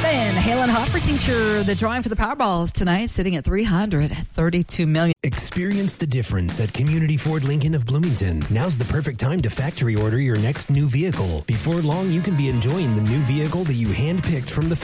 Halen. Halen Hopper teacher. The drawing for the Powerball is tonight, sitting at $332 million. Experience the difference at Community Ford Lincoln of Bloomington. Now's the perfect time to factory order your next new vehicle. Before long, you can be enjoying the new vehicle that you handpicked from the